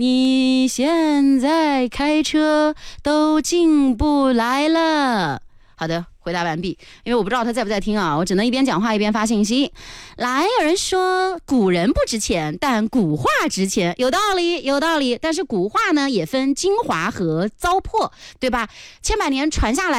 你现在开车都进不来了。好的，回答完毕。因为我不知道他在不在听啊，我只能一边讲话一边发信息。来，有人说古人不值钱，但古话值钱，有道理，有道理。但是古话呢，也分精华和糟粕，对吧？千百年传下来。